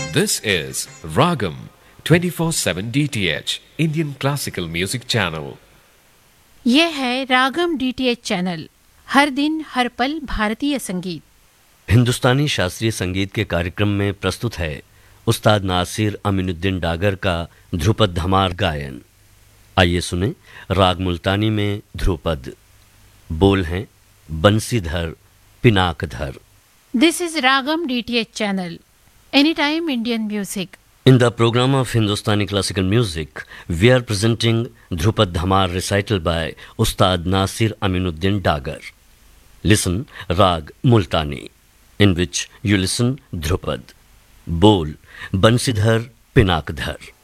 This is Ragam 24/7 DTH Indian Classical Music Channel. यह है रागम DTH channel, हर दिन हर पल भारतीय संगीत। हिंदुस्तानी शास्त्रीय संगीत के कार्यक्रम में प्रस्तुत है उस्ताद नासिर अमीनुद्दीन डागर का ध्रुपद धमार गायन। आइए सुने राग मुल्तानी में ध्रुपद। बोल हैं Bansidhar पिनाकधर। This is ragam DTH channel, any time Indian music. In the program of Hindustani classical music, we are presenting Dhrupad Dhamar recital by Ustad Nasir Aminuddin Dagar. Listen Rag Multani, in which you listen Dhrupad. Bol Bansidhar Pinakdhar.